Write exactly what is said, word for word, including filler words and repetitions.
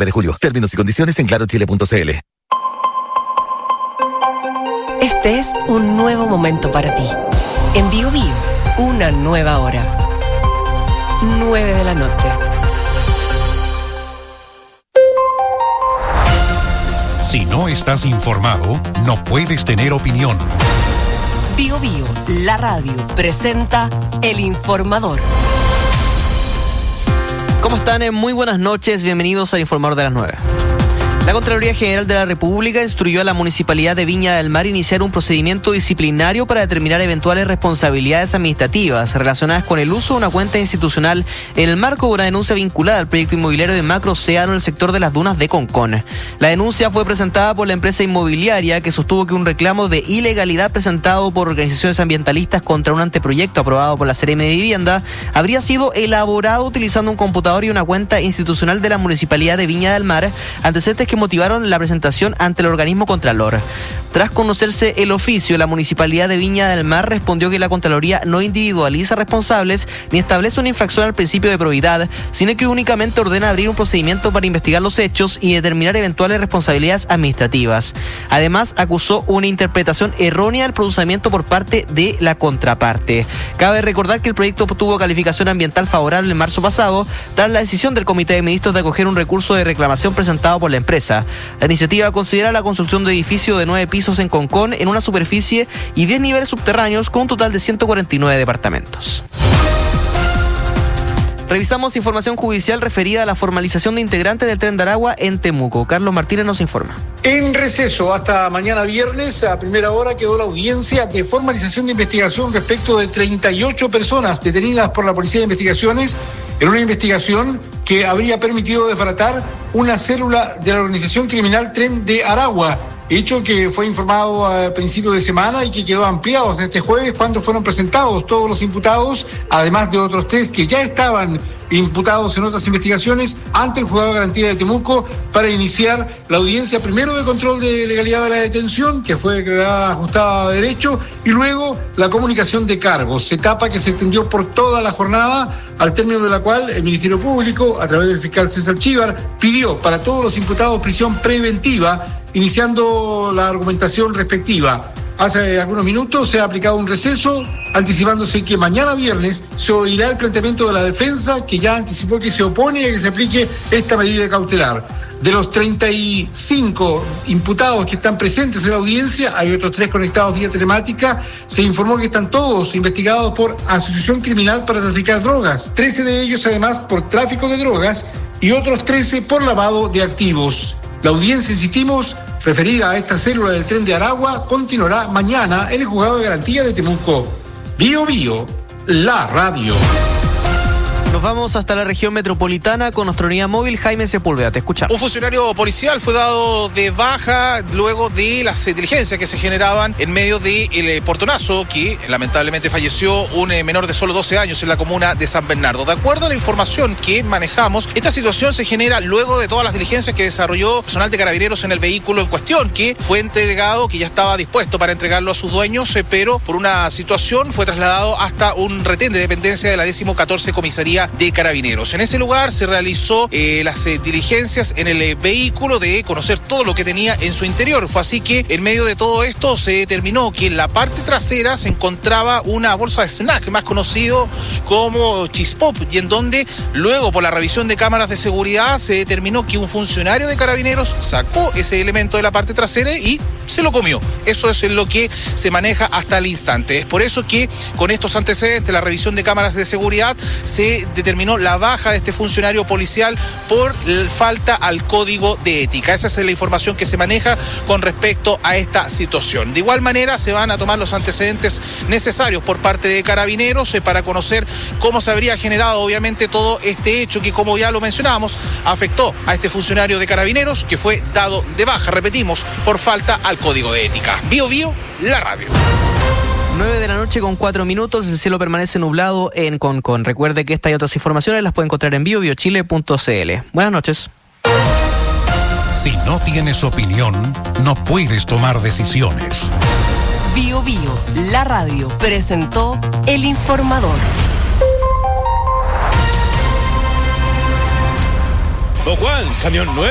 nueve de julio. Términos y condiciones en claro chile punto c l. Este es un nuevo momento para ti. En Bio Bio, una nueva hora. nueve de la noche. Si no estás informado, no puedes tener opinión. Bio Bio, la radio, presenta El Informador. ¿Cómo están? Muy buenas noches, bienvenidos al Informador de las nueve. La Contraloría General de la República instruyó a la Municipalidad de Viña del Mar iniciar un procedimiento disciplinario para determinar eventuales responsabilidades administrativas relacionadas con el uso de una cuenta institucional en el marco de una denuncia vinculada al proyecto inmobiliario de Macro Océano en el sector de las dunas de Concón. La denuncia fue presentada por la empresa inmobiliaria, que sostuvo que un reclamo de ilegalidad presentado por organizaciones ambientalistas contra un anteproyecto aprobado por la C E R E M de Vivienda habría sido elaborado utilizando un computador y una cuenta institucional de la Municipalidad de Viña del Mar, antecedentes que que motivaron la presentación ante el organismo Contralor. Tras conocerse el oficio, la Municipalidad de Viña del Mar respondió que la Contraloría no individualiza responsables ni establece una infracción al principio de probidad, sino que únicamente ordena abrir un procedimiento para investigar los hechos y determinar eventuales responsabilidades administrativas. Además, acusó una interpretación errónea del procedimiento por parte de la contraparte. Cabe recordar que el proyecto obtuvo calificación ambiental favorable en marzo pasado, tras la decisión del Comité de Ministros de acoger un recurso de reclamación presentado por la empresa. La iniciativa considera la construcción de edificio de nueve pisos en Concón en una superficie y diez niveles subterráneos con un total de ciento cuarenta y nueve departamentos. Revisamos información judicial referida a la formalización de integrantes del Tren de Aragua en Temuco. Carlos Martínez nos informa. En receso hasta mañana viernes, a primera hora, quedó la audiencia de formalización de investigación respecto de treinta y ocho personas detenidas por la Policía de Investigaciones en una investigación que habría permitido desbaratar una célula de la organización criminal Tren de Aragua, hecho que fue informado a principio de semana y que quedó ampliado hasta este jueves, cuando fueron presentados todos los imputados, además de otros tres que ya estaban imputados en otras investigaciones, ante el Juzgado de Garantía de Temuco, para iniciar la audiencia primero de control de legalidad de la detención, que fue declarada ajustada a derecho, y luego la comunicación de cargos, etapa que se extendió por toda la jornada, al término de la cual el Ministerio Público, a través del fiscal César Chívar, pidió para todos los imputados prisión preventiva, iniciando la argumentación respectiva. Hace algunos minutos se ha aplicado un receso, anticipándose que mañana viernes se oirá el planteamiento de la defensa, que ya anticipó que se opone a que se aplique esta medida cautelar. De los treinta y cinco imputados que están presentes en la audiencia, hay otros tres conectados vía telemática. Se informó que están todos investigados por asociación criminal para traficar drogas, trece de ellos además por tráfico de drogas y otros trece por lavado de activos. La audiencia, insistimos, referida a esta célula del Tren de Aragua, continuará mañana en el Juzgado de Garantía de Temuco. Bio Bio, la radio. Nos vamos hasta la región metropolitana con nuestra unidad móvil. Jaime Sepúlveda, te escuchamos. Un funcionario policial fue dado de baja luego de las diligencias que se generaban en medio del portonazo que lamentablemente falleció un menor de solo doce años en la comuna de San Bernardo. De acuerdo a la información que manejamos, esta situación se genera luego de todas las diligencias que desarrolló personal de Carabineros en el vehículo en cuestión, que fue entregado, que ya estaba dispuesto para entregarlo a sus dueños, pero por una situación fue trasladado hasta un retén de dependencia de la décimo catorce Comisaría de Carabineros. En ese lugar se realizó eh, las eh, diligencias en el eh, vehículo de conocer todo lo que tenía en su interior. Fue así que en medio de todo esto se determinó que en la parte trasera se encontraba una bolsa de snack, más conocido como Chispop, y en donde luego por la revisión de cámaras de seguridad se determinó que un funcionario de Carabineros sacó ese elemento de la parte trasera y se lo comió. Eso es lo que se maneja hasta el instante. Es por eso que con estos antecedentes, la revisión de cámaras de seguridad, se determinó la baja de este funcionario policial por falta al código de ética. Esa es la información que se maneja con respecto a esta situación. De igual manera, se van a tomar los antecedentes necesarios por parte de Carabineros eh, para conocer cómo se habría generado obviamente todo este hecho que, como ya lo mencionábamos, afectó a este funcionario de Carabineros que fue dado de baja, repetimos, por falta al código de ética. Bio Bio, la radio. nueve de la noche con cuatro minutos, el cielo permanece nublado en Concón. Recuerde que esta y otras informaciones las puede encontrar en bio bio chile punto c l. Buenas noches. Si no tienes opinión, no puedes tomar decisiones. Bio Bio, la radio, presentó El Informador. Don Juan, camión nuevo.